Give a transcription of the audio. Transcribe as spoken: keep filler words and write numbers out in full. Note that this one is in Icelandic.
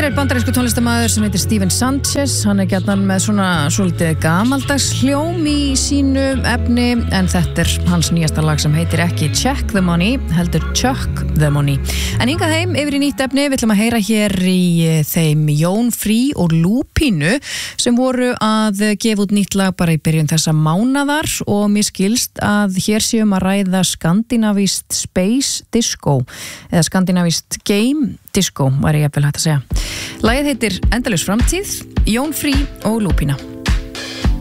Hér er bandarísku tónlistarmaður sem heitir Steven Sanchez. Hann er gjarnan með svona svolítið gamaldags hljóm í sínu efni, en þetta er hans nýjasta lag sem heitir ekki Check the Money, heldur Chuck the Money. En hingað heim yfir í nýtt efni, við ætlum að heyra hér í þeim Jón Frí og Lúpínu sem voru að gefa út nýtt lag bara í byrjun þessa mánaðar, og mér skilst að hér séum að ræða skandinavískt space disco eða skandinavískt game disco, var ég jafnvel hægt að segja. Lagið heitir Endalaus framtíð, Jón Frí og Lúpína.